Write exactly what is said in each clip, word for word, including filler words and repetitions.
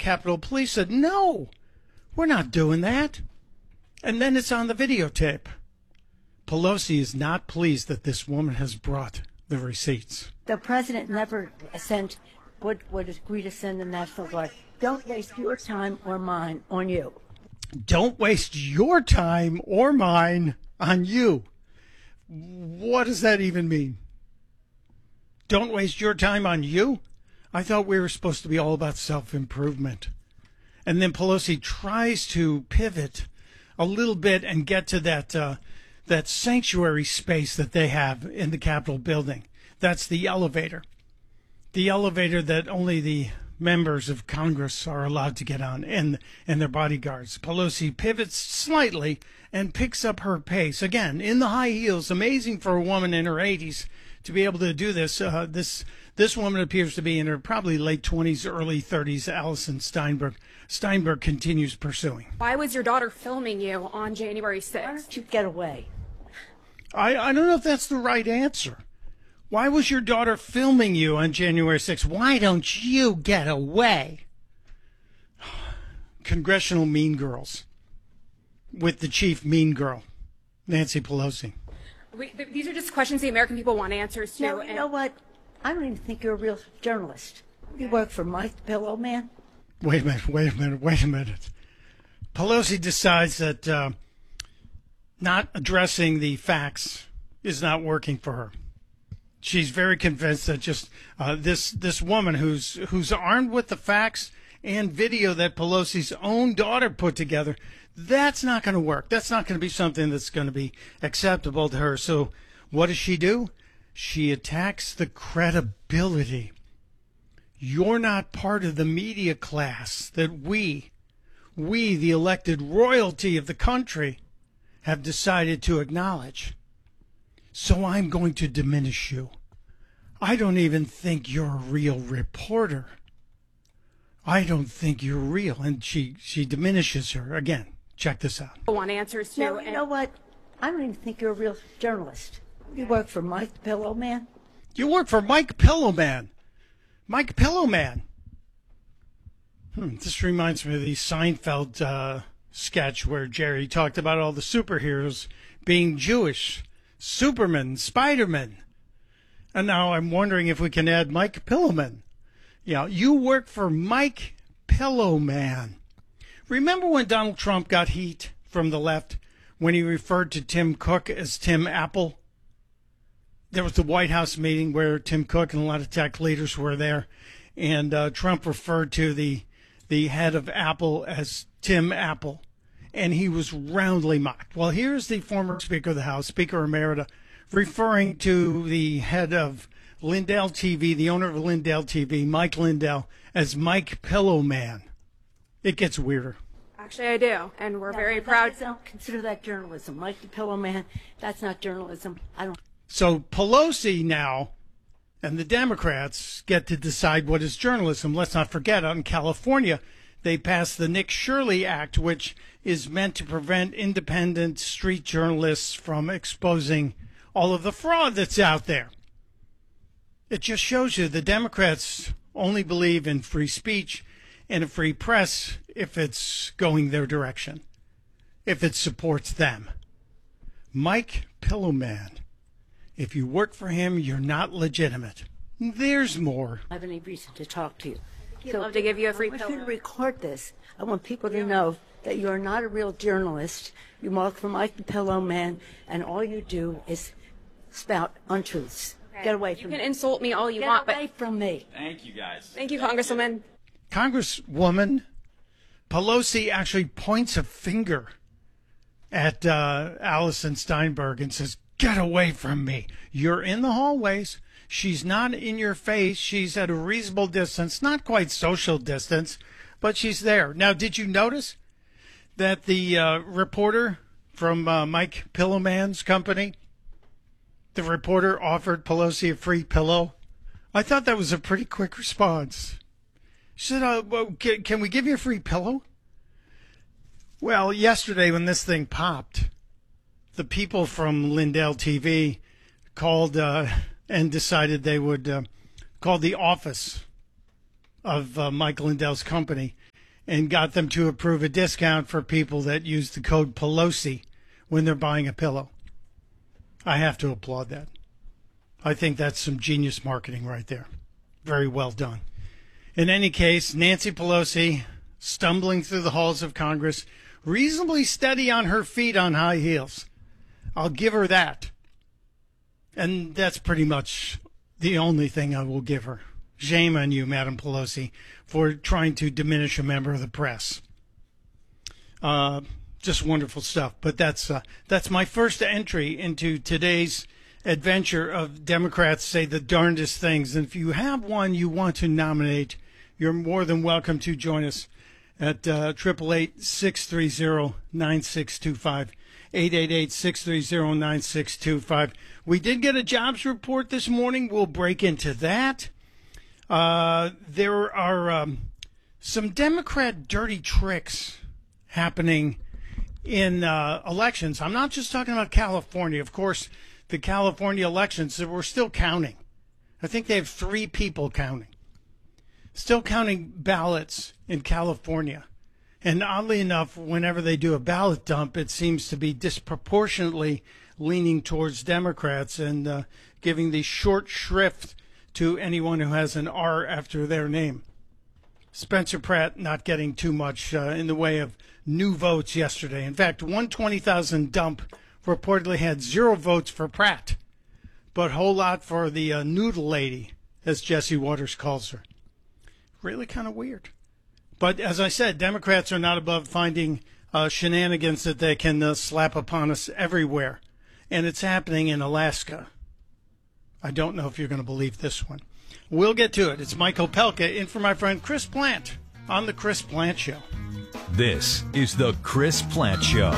Capitol Police said, no, we're not doing that. And then it's on the videotape. Pelosi is not pleased that this woman has brought the receipts. The president never sent, would, would agree to send the National Guard. Don't waste your time or mine on you. Don't waste your time or mine on you. What does that even mean? Don't waste your time on you? I thought we were supposed to be all about self-improvement. And then Pelosi tries to pivot a little bit and get to that uh, that sanctuary space that they have in the Capitol building. That's the elevator. The elevator that only the members of Congress are allowed to get on, and and their bodyguards. Pelosi pivots slightly and picks up her pace. Again, in the high heels. Amazing for a woman in her eighties to be able to do this. Uh, this this woman appears to be in her probably late twenties, early thirties. Allison Steinberg. Steinberg continues pursuing. Why was your daughter filming you on January sixth? Why don't you get away? I, I don't know if that's the right answer. Why was your daughter filming you on January sixth? Why don't you get away? Congressional mean girls with the chief mean girl, Nancy Pelosi. We, th these are just questions the American people want answers to. No, you and know what? I don't even think you're a real journalist. You work for Mike the Pillow Man? Wait a minute, wait a minute, wait a minute. Pelosi decides that uh, not addressing the facts is not working for her. She's very convinced that just uh, this this woman who's who's armed with the facts and video that Pelosi's own daughter put together, that's not going to work. That's not going to be something that's going to be acceptable to her. So what does she do? She attacks the credibility. You're not part of the media class that we, we, the elected royalty of the country, have decided to acknowledge. So I'm going to diminish you. I don't even think you're a real reporter. I don't think you're real. And she, she diminishes her. Again, check this out. want answers to. No, you know what? I don't even think you're a real journalist. You work for Mike the Pillow Man? You work for Mike Pillowman. Mike Pillowman. Hmm, this reminds me of the Seinfeld uh, sketch where Jerry talked about all the superheroes being Jewish. Superman, Spider-Man. And now I'm wondering if we can add Mike Pillowman. Yeah, you work for Mike Pillowman. Remember when Donald Trump got heat from the left when he referred to Tim Cook as Tim Apple? There was the White House meeting where Tim Cook and a lot of tech leaders were there, and uh, Trump referred to the the head of Apple as Tim Apple, and he was roundly mocked. Well, here's the former Speaker of the House, Speaker Emerita, referring to the head of Lindell T V, the owner of Lindell T V, Mike Lindell, as Mike Pillowman. It gets weirder. Actually, I do, and we're No, very that proud. is- don't consider that journalism. Mike the Pillow Man, that's not journalism. I don't. So Pelosi now and the Democrats get to decide what is journalism. Let's not forget, out in California, they passed the Nick Shirley Act, which is meant to prevent independent street journalists from exposing all of the fraud that's out there. It just shows you the Democrats only believe in free speech and a free press if it's going their direction, if it supports them. Mike Pillowman. If you work for him, you're not legitimate. There's more. have any reason to talk to you. He'd love to give you a free I want you to pillow. record this. I want people to know that you're not a real journalist. You work for Mike the Pillow Man, and all you do is spout untruths. Get away You from can me. insult me all you Get want, away but from me. Thank you, guys. thank you, Congresswoman. Congresswoman Pelosi actually points a finger at uh, Allison Steinberg and says, get away from me. You're in the hallways. She's not in your face. She's at a reasonable distance, not quite social distance, but she's there. Now, did you notice that the uh, reporter from uh, Mike Pillowman's company, the reporter offered Pelosi a free pillow? I thought that was a pretty quick response. She said, uh, well, can, can we give you a free pillow? Well, yesterday when this thing popped, the people from Lindell T V called uh, and decided they would uh, call the office of uh, Mike Lindell's company and got them to approve a discount for people that use the code Pelosi when they're buying a pillow. I have to applaud that. I think that's some genius marketing right there. Very well done. In any case, Nancy Pelosi stumbling through the halls of Congress, reasonably steady on her feet on high heels. I'll give her that. And that's pretty much the only thing I will give her. Shame on you, Madam Pelosi, for trying to diminish a member of the press. Uh, just wonderful stuff. But that's uh, that's my first entry into today's adventure of Democrats say the darndest things. And if you have one you want to nominate, you're more than welcome to join us at eight eight eight, six three zero, nine six two five. eight eight eight, six three zero, nine six two five. We did get a jobs report this morning. We'll break into that. Uh, there are um, some Democrat dirty tricks happening in uh, elections. I'm not just talking about California. Of course, the California elections, we're still counting. I think they have three people counting. Still counting ballots in California. And oddly enough, whenever they do a ballot dump, it seems to be disproportionately leaning towards Democrats and uh, giving the short shrift to anyone who has an R after their name. Spencer Pratt not getting too much uh, in the way of new votes yesterday. In fact, one twenty thousand dump reportedly had zero votes for Pratt, but a whole lot for the uh, noodle lady, as Jesse Waters calls her. Really kind of weird. But as I said, Democrats are not above finding uh, shenanigans that they can uh, slap upon us everywhere. And it's happening in Alaska. I don't know if you're going to believe this one. We'll get to it. It's Mike Opelka in for my friend Chris Plant on The Chris Plant Show. This is The Chris Plant Show.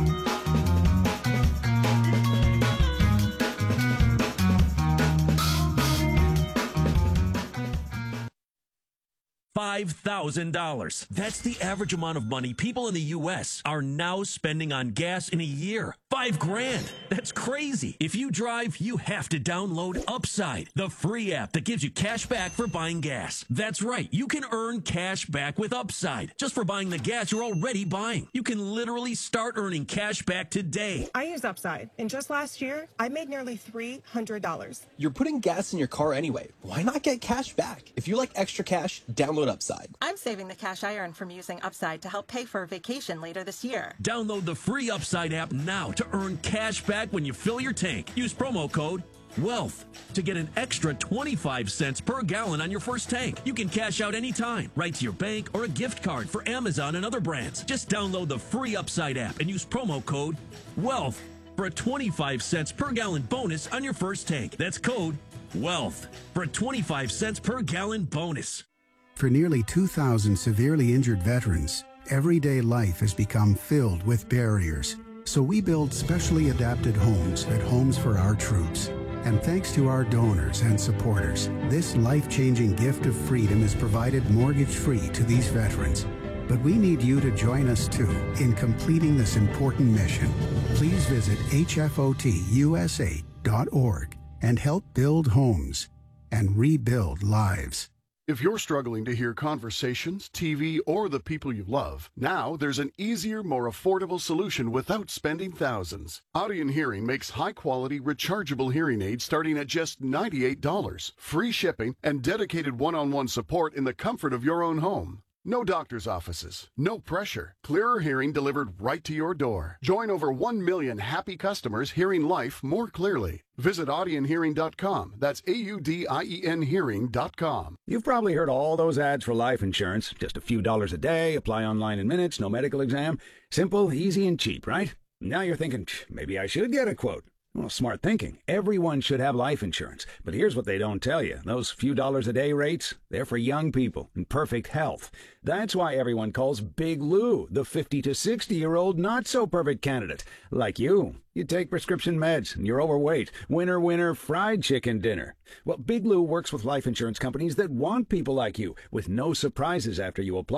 five thousand dollars. That's the average amount of money people in the U S are now spending on gas in a year. Five grand. That's crazy. If you drive, you have to download Upside, the free app that gives you cash back for buying gas. That's right. You can earn cash back with Upside just for buying the gas you're already buying. You can literally start earning cash back today. I use Upside, and just last year, I made nearly three hundred dollars. You're putting gas in your car anyway. Why not get cash back? If you like extra cash, download Upside. I'm saving the cash I earn from using Upside to help pay for a vacation later this year. Download the free Upside app now to earn cash back when you fill your tank. Use promo code WEALTH to get an extra twenty-five cents per gallon on your first tank. You can cash out anytime, right to your bank or a gift card for Amazon and other brands. Just download the free Upside app and use promo code WEALTH for a twenty-five cents per gallon bonus on your first tank. That's code WEALTH for a twenty-five cents per gallon bonus. For nearly two thousand severely injured veterans, everyday life has become filled with barriers. So we build specially adapted homes at Homes for Our Troops. And thanks to our donors and supporters, this life-changing gift of freedom is provided mortgage-free to these veterans. But we need you to join us too in completing this important mission. Please visit H F O T U S A dot org and help build homes and rebuild lives. If you're struggling to hear conversations, T V, or the people you love, now there's an easier, more affordable solution without spending thousands. Audien Hearing makes high-quality, rechargeable hearing aids starting at just ninety-eight dollars, free shipping, and dedicated one-on-one support in the comfort of your own home. No doctor's offices, no pressure, clearer hearing delivered right to your door. Join over one million happy customers hearing life more clearly. Visit audien hearing dot com. That's A U D I E N hearing dot com. You've probably heard all those ads for life insurance. Just a few dollars a day, apply online in minutes, no medical exam. Simple, easy, and cheap, right? Now you're thinking, maybe I should get a quote. Well, smart thinking. Everyone should have life insurance. But here's what they don't tell you. Those few dollars a day rates, they're for young people in perfect health. That's why everyone calls Big Lou the fifty to sixty-year-old not-so-perfect candidate. Like you. You take prescription meds and you're overweight. Winner, winner, fried chicken dinner. Well, Big Lou works with life insurance companies that want people like you with no surprises after you apply.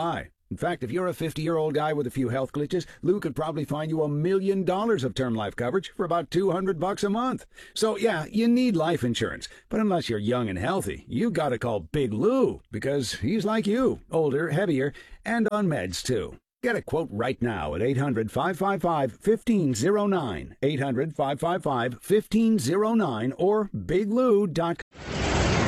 In fact, if you're a fifty-year-old guy with a few health glitches, Lou could probably find you a million dollars of term life coverage for about two hundred bucks a month. So yeah, you need life insurance. But unless you're young and healthy, you gotta call Big Lou, because he's like you, older, heavier, and on meds too. Get a quote right now at eight hundred, five five five, one five zero nine, eight hundred, five five five, one five zero nine, or big lou dot com.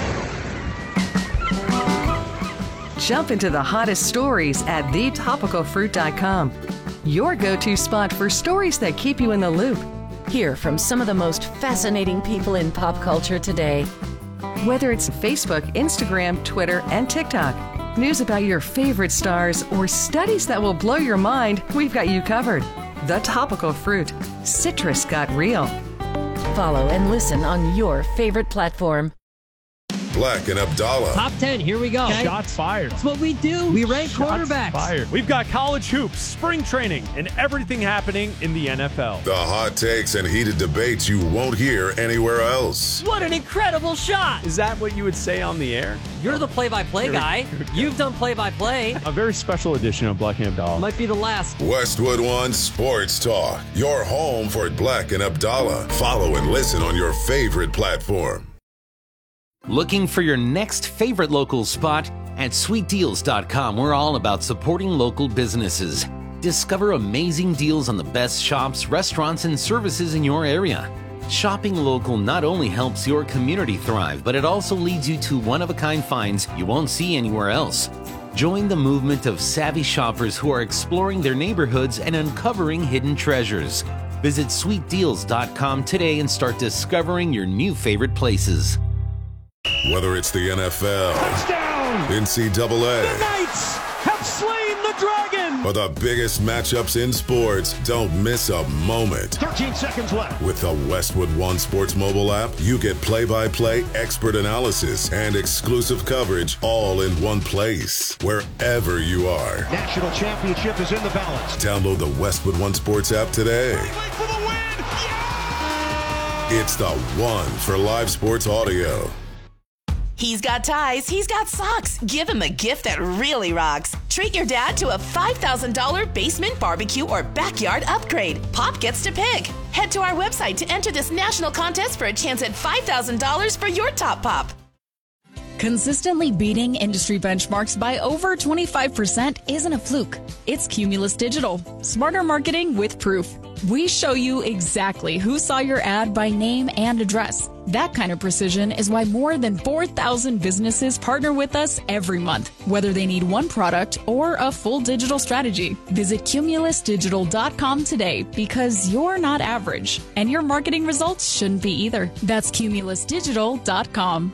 Jump into the hottest stories at the topical fruit dot com. Your go-to spot for stories that keep you in the loop. Hear from some of the most fascinating people in pop culture today. Whether it's Facebook, Instagram, Twitter, and TikTok, news about your favorite stars, or studies that will blow your mind, we've got you covered. The Topical Fruit. Citrus got real. Follow and listen on your favorite platform. Black and Abdallah. Top ten, here we go. Okay. Shots fired. That's what we do. We rank Shots quarterbacks. Fired. We've got college hoops, spring training, and everything happening in the N F L. The hot takes and heated debates you won't hear anywhere else. What an incredible shot. Is that what you would say on the air? You're the play-by-play guy. You've done play-by-play. A very special edition of Black and Abdallah. Might be the last. Westwood One Sports Talk. Your home for Black and Abdallah. Follow and listen on your favorite platform. Looking for your next favorite local spot? At sweet deals dot com, we're all about supporting local businesses. Discover amazing deals on the best shops, restaurants, and services in your area. Shopping local not only helps your community thrive, but it also leads you to one-of-a-kind finds you won't see anywhere else. Join the movement of savvy shoppers who are exploring their neighborhoods and uncovering hidden treasures. Visit sweet deals dot com today and start discovering your new favorite places. Whether it's the N F L, touchdown, N C double A, the Knights have slain the dragon, or the biggest matchups in sports, don't miss a moment. thirteen seconds left. With the Westwood One Sports mobile app, you get play-by-play, expert analysis, and exclusive coverage all in one place, wherever you are. National championship is in the balance. Download the Westwood One Sports app today. For the win. Yeah! It's the one for live sports audio. He's got ties, he's got socks. Give him a gift that really rocks. Treat your dad to a five thousand dollars basement barbecue or backyard upgrade. Pop gets to pick. Head to our website to enter this national contest for a chance at five thousand dollars for your top pop. Consistently beating industry benchmarks by over twenty-five percent isn't a fluke. It's Cumulus Digital. Smarter marketing with proof. We show you exactly who saw your ad by name and address. That kind of precision is why more than four thousand businesses partner with us every month, whether they need one product or a full digital strategy. Visit cumulus digital dot com today, because you're not average, and your marketing results shouldn't be either. That's cumulus digital dot com.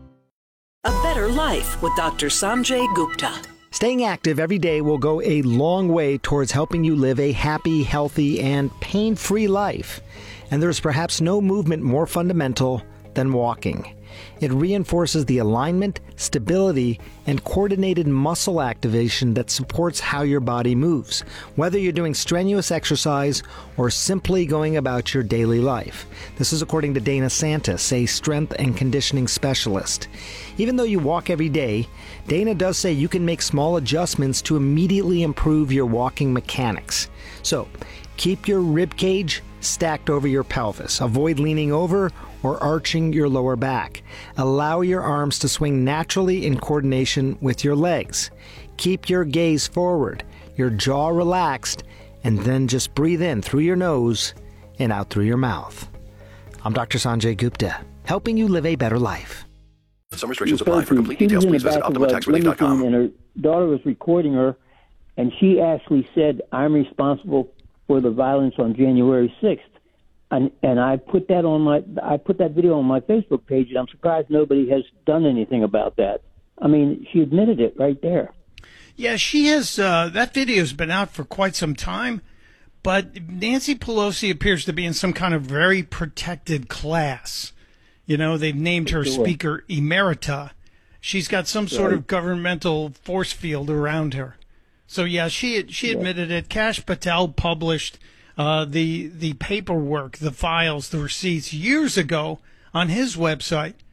A Better Life with Doctor Sanjay Gupta. Staying active every day will go a long way towards helping you live a happy, healthy, and pain-free life. And there's perhaps no movement more fundamental than walking. It reinforces the alignment, stability, and coordinated muscle activation that supports how your body moves, whether you're doing strenuous exercise or simply going about your daily life. This is according to Dana Santis, a strength and conditioning specialist. Even though you walk every day, Dana does say you can make small adjustments to immediately improve your walking mechanics. So, keep your rib cage stacked over your pelvis. Avoid leaning over or arching your lower back. Allow your arms to swing naturally in coordination with your legs. Keep your gaze forward, your jaw relaxed, and then just breathe in through your nose and out through your mouth. I'm Doctor Sanjay Gupta, helping you live a better life. Some restrictions apply. For complete details, please visit optima tax relief dot com. And her daughter was recording her, and she actually said, "I'm responsible for the violence on January sixth." And and I put that on my I put that video on my Facebook page, and I'm surprised nobody has done anything about that. I mean, she admitted it right there. Yeah, she has. Uh, that video's been out for quite some time, but Nancy Pelosi appears to be in some kind of very protected class. You know, they've named her Sure. Speaker Emerita. She's got some sort Right. of governmental force field around her. So yeah, she she admitted it. Kash Patel published uh, the the paperwork, the files, the receipts years ago on his website.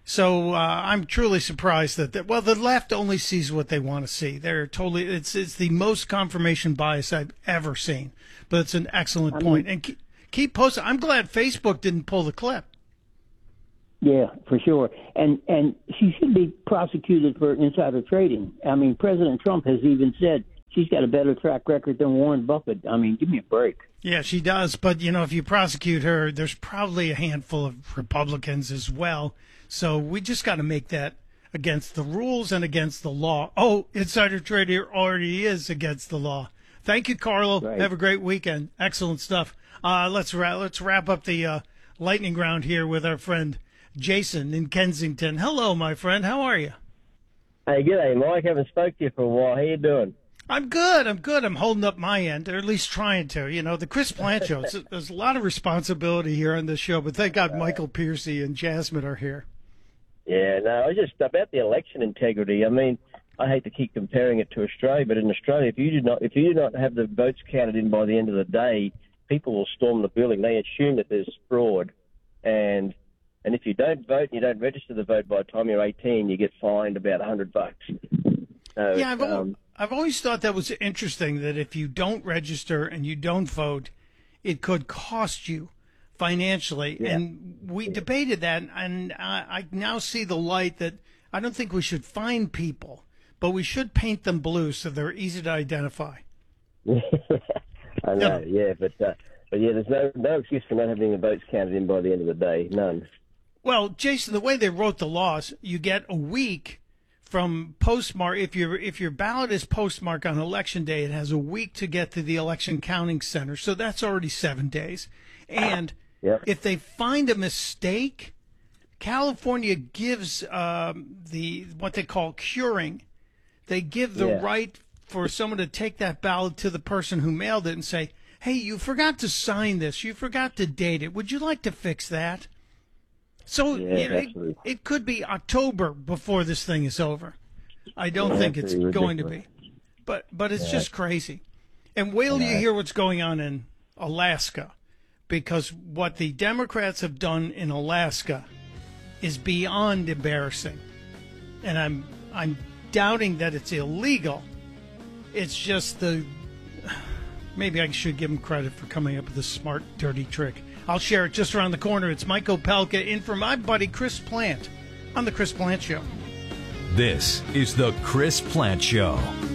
So uh, I'm truly surprised that, that, well, the left only sees what they want to see. They're totally, it's it's the most confirmation bias I've ever seen. But it's an excellent I point. Mean, and keep, keep posting. I'm glad Facebook didn't pull the clip. Yeah, for sure. And and she should be prosecuted for insider trading. I mean, President Trump has even said she's got a better track record than Warren Buffett. I mean, give me a break. Yeah, she does. But, you know, if you prosecute her, there's probably a handful of Republicans as well. So we just got to make that against the rules and against the law. Oh, insider trading already is against the law. Thank you, Carlo. Right. Have a great weekend. Excellent stuff. Uh, let's, ra- let's wrap up the uh, lightning round here with our friend Jason in Kensington. Hello, my friend. How are you? Hey, g'day, Mike. Haven't spoke to you for a while. How you doing? I'm good. I'm good. I'm holding up my end, or at least trying to. You know, the Chris Plant Show. It's, there's a lot of responsibility here on this show, but thank God Michael Piercy and Jasmine are here. Yeah, no, I just about the election integrity. I mean, I hate to keep comparing it to Australia, but in Australia, if you do not, if you do not have the votes counted in by the end of the day, people will storm the building. They assume that there's fraud, and and if you don't vote and you don't register the vote by the time you're eighteen, you get fined about a hundred bucks. So, yeah, I've, um, I've always thought that was interesting, that if you don't register and you don't vote, it could cost you financially. Yeah. And we yeah. debated that, and I, I now see the light that I don't think we should fine people, but we should paint them blue so they're easy to identify. I know, yeah, yeah but uh, but yeah, there's no no excuse for not having the votes counted in by the end of the day, none. Well, Jason, the way they wrote the laws, you get a week from postmark. If your if your ballot is postmarked on election day, it has a week to get to the election counting center. So that's already seven days. And yep. if they find a mistake, California gives um, the what they call curing. They give the yeah. right for someone to take that ballot to the person who mailed it and say, "Hey, you forgot to sign this. You forgot to date it. Would you like to fix that?" So yeah, you know, it, it could be October before this thing is over. I don't yeah, think it's going to be, but but it's yeah. just crazy. And wait till yeah. you hear what's going on in Alaska, because what the Democrats have done in Alaska is beyond embarrassing. And I'm I'm doubting that it's illegal. It's just the maybe I should give them credit for coming up with a smart, dirty trick. I'll share it just around the corner. It's Mike Opelka in for my buddy Chris Plant on The Chris Plant Show. This is The Chris Plant Show.